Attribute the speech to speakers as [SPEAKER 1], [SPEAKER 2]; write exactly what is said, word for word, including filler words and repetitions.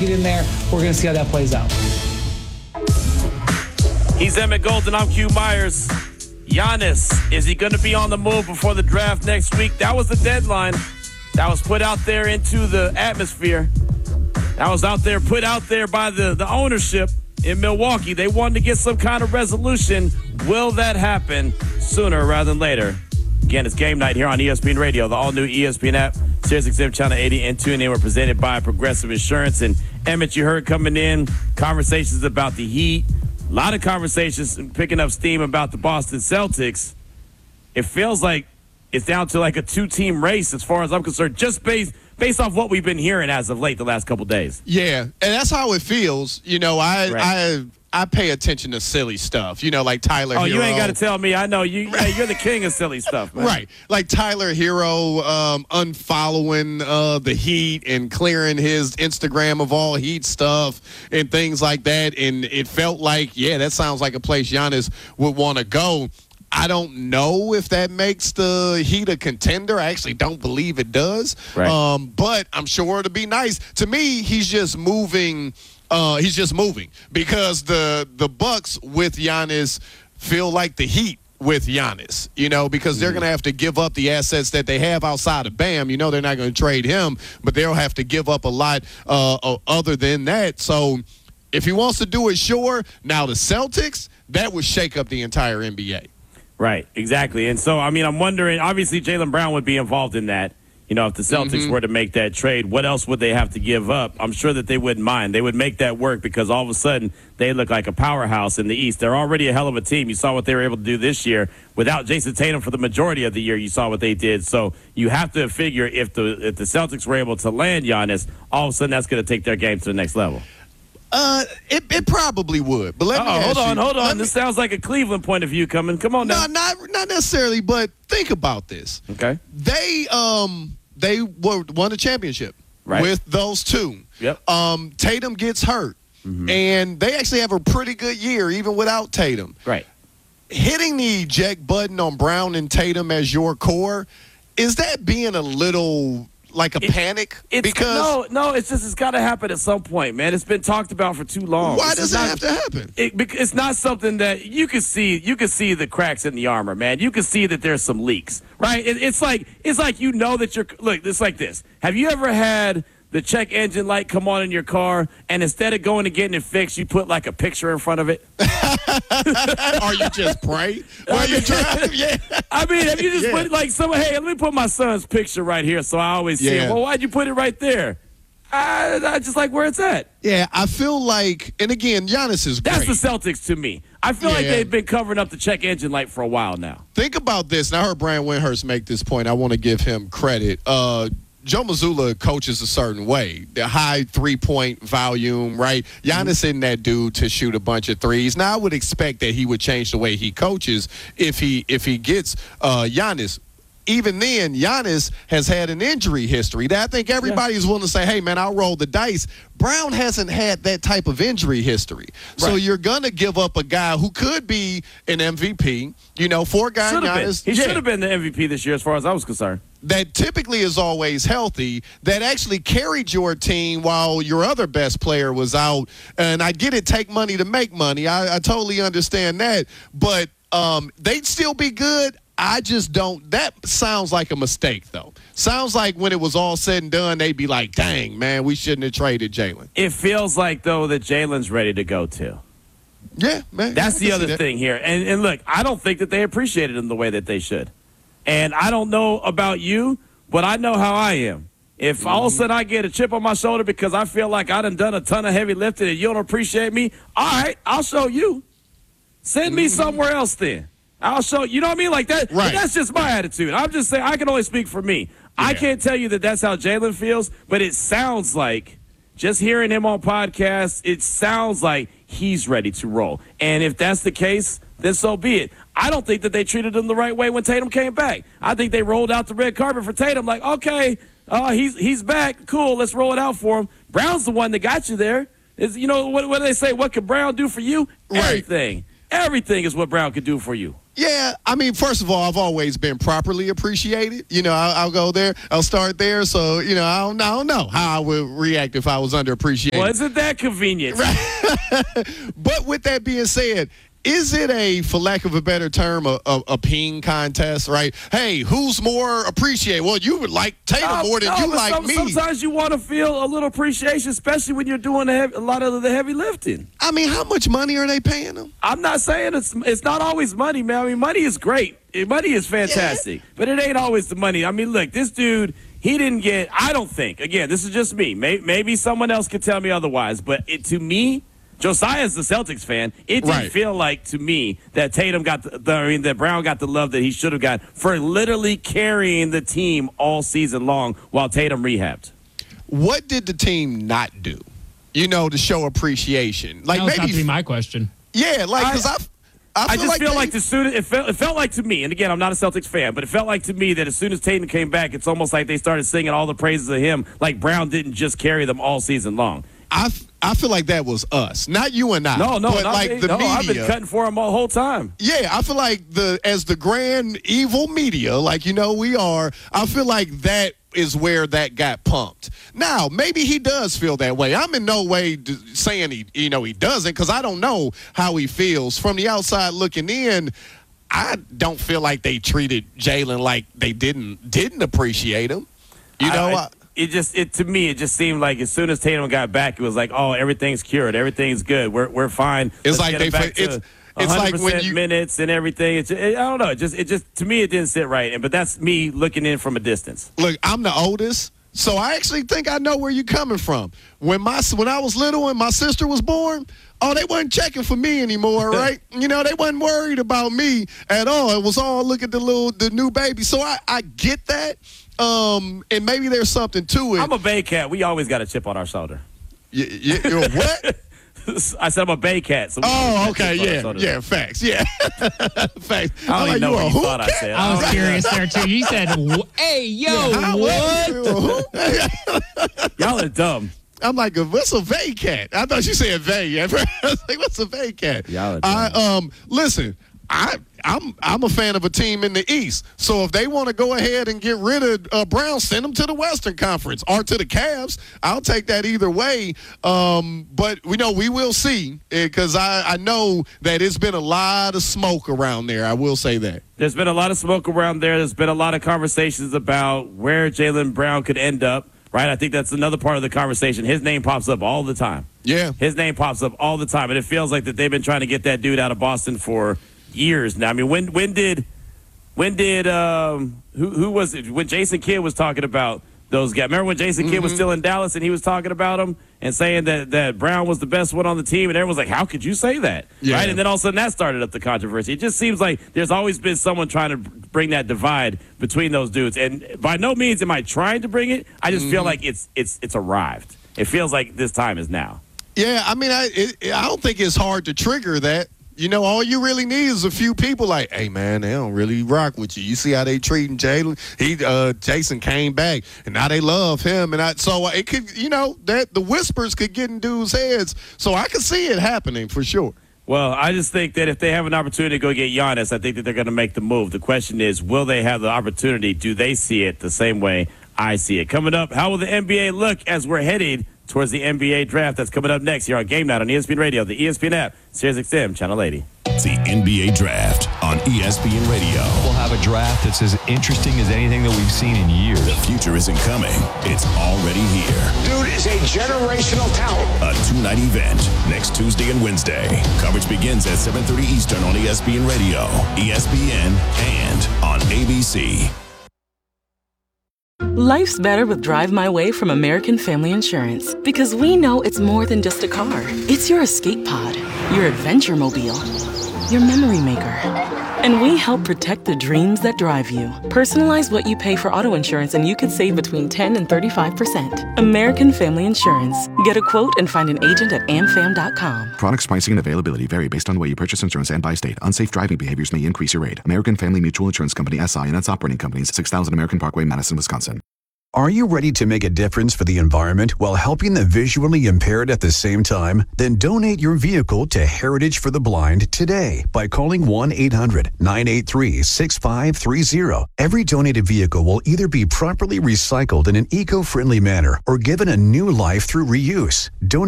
[SPEAKER 1] get in there. We're going to see how that plays out.
[SPEAKER 2] He's Emmett Golden. I'm Q Myers. Giannis, is he going to be on the move before the draft next week? That was the deadline that was put out there into the atmosphere. That was out there, put out there by the, the ownership in Milwaukee. They wanted to get some kind of resolution. Will that happen sooner rather than later? Again, it's game night here on E S P N Radio, the all-new E S P N app, Sirius X M Channel eighty, and TuneIn. We're presented by Progressive Insurance. And Emmett, you heard coming in, conversations about the Heat. A lot of conversations picking up steam about the Boston Celtics. It feels like it's down to like a two-team race as far as I'm concerned, just based based off what we've been hearing as of late the last couple days.
[SPEAKER 3] Yeah, and that's how it feels. You know, I
[SPEAKER 2] Right.
[SPEAKER 3] I I pay attention to silly stuff. You know, like Tyler
[SPEAKER 2] Oh,
[SPEAKER 3] Hero.
[SPEAKER 2] you ain't got to tell me. I know you. Yeah, you're the king of silly stuff, man.
[SPEAKER 3] Right. Like Tyler Hero um, unfollowing uh, the Heat and clearing his Instagram of all Heat stuff and things like that. And it felt like, yeah, that sounds like a place Giannis would want to go. I don't know if that makes the Heat a contender. I actually don't believe it does.
[SPEAKER 2] Right.
[SPEAKER 3] Um, but I'm sure it'll be nice. To me, he's just moving – Uh, he's just moving because the the Bucks with Giannis feel like the Heat with Giannis, you know, because they're going to have to give up the assets that they have outside of Bam. You know, they're not going to trade him, but they'll have to give up a lot uh, other than that. So if he wants to do it, sure. Now the Celtics, that would shake up the entire N B A.
[SPEAKER 2] Right, exactly. And so, I mean, I'm wondering, obviously Jaylen Brown would be involved in that. You know, if the Celtics
[SPEAKER 3] mm-hmm.
[SPEAKER 2] were to make that trade, what else would they have to give up? I'm sure that they wouldn't mind. They would make that work because all of a sudden they look like a powerhouse in the East. They're already a hell of a team. You saw what they were able to do this year. Without Jason Tatum for the majority of the year, you saw what they did. So you have to figure if the if the Celtics were able to land Giannis, all of a sudden that's going to take their game to the next level.
[SPEAKER 3] Uh, it, it probably would. But let
[SPEAKER 2] Uh-oh,
[SPEAKER 3] me ask
[SPEAKER 2] hold on,
[SPEAKER 3] you,
[SPEAKER 2] hold on.
[SPEAKER 3] me,
[SPEAKER 2] This sounds like a Cleveland point of view coming. Come on now.
[SPEAKER 3] No, not not necessarily, but think about this.
[SPEAKER 2] Okay.
[SPEAKER 3] They um. They were, won a championship
[SPEAKER 2] right.
[SPEAKER 3] with those two.
[SPEAKER 2] Yep.
[SPEAKER 3] Um, Tatum gets hurt, mm-hmm. and they actually have a pretty good year even without Tatum.
[SPEAKER 2] Right.
[SPEAKER 3] Hitting the eject button on Brown and Tatum as your core, is that being a little like a
[SPEAKER 2] it,
[SPEAKER 3] panic?
[SPEAKER 2] It's,
[SPEAKER 3] because
[SPEAKER 2] no, no, it's just it's got to happen at some point, man. It's been talked about for too long.
[SPEAKER 3] Why
[SPEAKER 2] it's
[SPEAKER 3] does it
[SPEAKER 2] not,
[SPEAKER 3] have to happen?
[SPEAKER 2] It, it's not something that you can see. You can see the cracks in the armor, man. You can see that there's some leaks, right? It, it's like it's like you know that you're look. It's like this. Have you ever had the check engine light come on in your car, and instead of going and getting it fixed, you put like a picture in front of it?
[SPEAKER 3] Or you just pray while you drive? Yeah.
[SPEAKER 2] I mean, if you just
[SPEAKER 3] yeah.
[SPEAKER 2] put like someone, hey, let me put my son's picture right here, so I always see
[SPEAKER 3] yeah.
[SPEAKER 2] it. Well, why'd you put it right there? I, I just like where it's at.
[SPEAKER 3] Yeah, I feel like, and again, Giannis is great.
[SPEAKER 2] That's the Celtics to me. I feel
[SPEAKER 3] yeah.
[SPEAKER 2] like they've been covering up the check engine light for a while now.
[SPEAKER 3] Think about this, and I heard Brian Windhurst make this point. I want to give him credit. Uh, Joe Mazzulla coaches a certain way. The high three-point volume, right? Giannis isn't that dude to shoot a bunch of threes. Now, I would expect that he would change the way he coaches if he if he gets uh, Giannis. Even then, Giannis has had an injury history that I think everybody yeah. is willing to say, hey, man, I'll roll the dice. Brown hasn't had that type of injury history. Right. So you're going to give up a guy who could be an M V P, you know, for a guy Giannis.
[SPEAKER 2] He
[SPEAKER 3] yeah.
[SPEAKER 2] should have been the M V P this year as far as I was concerned.
[SPEAKER 3] That typically is always healthy, that actually carried your team while your other best player was out. And I get it, take money to make money. I, I totally understand that. But um, they'd still be good. I just don't. That sounds like a mistake, though. Sounds like when it was all said and done, they'd be like, dang, man, we shouldn't have traded Jaylen.
[SPEAKER 2] It feels like, though, that Jaylen's ready to go, too.
[SPEAKER 3] Yeah, man.
[SPEAKER 2] That's the other thing here. And, and look, I don't think that they appreciated him the way that they should. And I don't know about you, but I know how I am. If mm-hmm. all of a sudden I get a chip on my shoulder because I feel like I done done a ton of heavy lifting and you don't appreciate me, all right, I'll show you. Send mm-hmm. me somewhere else then. I'll show you. You know what I mean? Like that.
[SPEAKER 3] Right.
[SPEAKER 2] That's just my attitude. I'm just saying I can only speak for me. Yeah. I can't tell you that that's how Jaylen feels, but it sounds like, just hearing him on podcasts, it sounds like he's ready to roll. And if that's the case, then so be it. I don't think that they treated him the right way when Tatum came back. I think they rolled out the red carpet for Tatum like, okay, uh, he's he's back. Cool, let's roll it out for him. Brown's the one that got you there. Is you know, what, what do they say? What could Brown do for you?
[SPEAKER 3] Right.
[SPEAKER 2] Everything. Everything is what Brown could do for you.
[SPEAKER 3] Yeah, I mean, first of all, I've always been properly appreciated. You know, I'll, I'll go there, I'll start there. So, you know, I don't, I don't know how I would react if I was underappreciated.
[SPEAKER 2] Well, isn't that convenient?
[SPEAKER 3] Right. But with that being said, is it a, for lack of a better term, a, a, a ping contest, right? Hey, who's more appreciated? Well, you would like Tatum
[SPEAKER 2] No,
[SPEAKER 3] more than
[SPEAKER 2] no,
[SPEAKER 3] you
[SPEAKER 2] but
[SPEAKER 3] like
[SPEAKER 2] some,
[SPEAKER 3] me.
[SPEAKER 2] Sometimes you want to feel a little appreciation, especially when you're doing a, heavy, a lot of the heavy lifting.
[SPEAKER 3] I mean, how much money are they paying them?
[SPEAKER 2] I'm not saying it's it's not always money, man. I mean, money is great. Money is fantastic, yeah. But it ain't always the money. I mean, look, this dude, he didn't get, I don't think, again, this is just me. Maybe, maybe someone else could tell me otherwise, but it, to me, Josiah's the Celtics fan. It didn't
[SPEAKER 3] right.
[SPEAKER 2] feel like to me that Tatum got the, the I mean that Brown got the love that he should have got for literally carrying the team all season long while Tatum rehabbed.
[SPEAKER 3] What did the team not do? You know, to show appreciation. Like
[SPEAKER 1] that was
[SPEAKER 3] maybe
[SPEAKER 1] about to be my question.
[SPEAKER 3] Yeah, like because I, I, I,
[SPEAKER 2] I just
[SPEAKER 3] like
[SPEAKER 2] feel
[SPEAKER 3] they,
[SPEAKER 2] like the soon it felt it felt like to me, and again, I'm not a Celtics fan, but it felt like to me that as soon as Tatum came back, it's almost like they started singing all the praises of him. Like Brown didn't just carry them all season long.
[SPEAKER 3] I, I feel like that was us, not you and I.
[SPEAKER 2] No, no,
[SPEAKER 3] but
[SPEAKER 2] not
[SPEAKER 3] like
[SPEAKER 2] me.
[SPEAKER 3] the
[SPEAKER 2] no,
[SPEAKER 3] media.
[SPEAKER 2] I've been cutting for him all the whole time.
[SPEAKER 3] Yeah, I feel like the as the grand evil media, like you know we are. I feel like that is where that got pumped. Now, maybe he does feel that way. I'm in no way saying he, you know, he doesn't, because I don't know how he feels from the outside looking in. I don't feel like they treated Jalen like they didn't didn't appreciate him. You know.
[SPEAKER 2] I, I,
[SPEAKER 3] I,
[SPEAKER 2] It just, it to me, it just seemed like as soon as Tatum got back, it was like, oh, everything's cured, everything's good, we're we're fine.
[SPEAKER 3] It's
[SPEAKER 2] Let's
[SPEAKER 3] like
[SPEAKER 2] get
[SPEAKER 3] they,
[SPEAKER 2] it back
[SPEAKER 3] it's,
[SPEAKER 2] to
[SPEAKER 3] it's like when you
[SPEAKER 2] minutes and everything. It's, it, I don't know. It just, it just to me, it didn't sit right. And but that's me looking in from a distance.
[SPEAKER 3] Look, I'm the oldest, so I actually think I know where you're coming from. When my when I was little and my sister was born, oh, they wasn't checking for me anymore, right? You know, they wasn't worried about me at all. It was all look at the little the new baby. So I, I get that. Um, and maybe there's something to it.
[SPEAKER 2] I'm a Bay Cat. We always got a chip on our shoulder.
[SPEAKER 3] You, you, you're what?
[SPEAKER 2] I said I'm a Bay Cat. So we
[SPEAKER 3] oh, okay, yeah, yeah, facts, yeah, facts.
[SPEAKER 2] I don't
[SPEAKER 3] I'm
[SPEAKER 2] even
[SPEAKER 3] like,
[SPEAKER 2] know
[SPEAKER 3] you
[SPEAKER 2] what
[SPEAKER 3] a
[SPEAKER 2] you
[SPEAKER 3] hoop
[SPEAKER 2] thought I
[SPEAKER 3] cat?
[SPEAKER 2] said.
[SPEAKER 1] I was curious there, too. You said, hey, yo,
[SPEAKER 3] Yeah,
[SPEAKER 1] what?
[SPEAKER 2] Y'all are dumb.
[SPEAKER 3] I'm like, what's a vay cat? I thought you said vay. I was like, what's a vay cat?
[SPEAKER 2] Y'all are
[SPEAKER 3] I
[SPEAKER 2] dumb.
[SPEAKER 3] um listen. I, I'm I'm a fan of a team in the East. So if they want to go ahead and get rid of uh, Brown, send them to the Western Conference or to the Cavs. I'll take that either way. Um, but we know we will see, because I, I know that it's been a lot of smoke around there. I will say that.
[SPEAKER 2] There's been a lot of smoke around there. There's been a lot of conversations about where Jaylen Brown could end up. Right? I think that's another part of the conversation. His name pops up all the time.
[SPEAKER 3] Yeah.
[SPEAKER 2] His name pops up all the time. And it feels like that they've been trying to get that dude out of Boston for years now. I mean, when when did when did um who who was it when Jason Kidd was talking about those guys? Remember when Jason Kidd mm-hmm. was still in Dallas and he was talking about them and saying that that Brown was the best one on the team, and everyone's like, how could you say that?
[SPEAKER 3] Yeah.
[SPEAKER 2] Right? And then all of a sudden that started up the controversy. It just seems like there's always been someone trying to bring that divide between those dudes, and by no means am I trying to bring it. I just mm-hmm. feel like it's it's it's arrived. It feels like this time is now.
[SPEAKER 3] Yeah, I mean, I it, I don't think it's hard to trigger that. You know, all you really need is a few people like, hey, man, they don't really rock with you. You see how they treating Jalen? He, uh, Jason came back, and now they love him. And I, so it could, you know, that the whispers could get in dudes' heads. So I could see it happening for sure.
[SPEAKER 2] Well, I just think that if they have an opportunity to go get Giannis, I think that they're going to make the move. The question is, will they have the opportunity? Do they see it the same way I see it? Coming up, how will the N B A look as we're headed towards the N B A draft? That's coming up next here on Game Night on E S P N Radio, the E S P N app, Sirius X M, Channel eighty.
[SPEAKER 4] The N B A Draft on E S P N Radio.
[SPEAKER 5] We'll have a draft that's as interesting as anything that we've seen in years.
[SPEAKER 4] The future isn't coming. It's already here.
[SPEAKER 6] Dude is a generational talent.
[SPEAKER 4] A two-night event next Tuesday and Wednesday. Coverage begins at seven thirty Eastern on E S P N Radio, E S P N, and on A B C.
[SPEAKER 7] Life's better with Drive My Way from American Family Insurance, because we know it's more than just a car. It's your escape pod, your adventure mobile, your memory maker. And we help protect the dreams that drive you. Personalize what you pay for auto insurance and you could save between ten and thirty-five percent. American Family Insurance. Get a quote and find an agent at am fam dot com.
[SPEAKER 8] Products, pricing, and availability vary based on the way you purchase insurance and by state. Unsafe driving behaviors may increase your rate. American Family Mutual Insurance Company, S I and its operating companies, six thousand American Parkway, Madison, Wisconsin.
[SPEAKER 9] Are you ready to make a difference for the environment while helping the visually impaired at the same time? Then donate your vehicle to Heritage for the Blind today by calling one eight hundred nine eight three six five three zero. Every donated vehicle will either be properly recycled in an eco-friendly manner or given a new life through reuse. Donate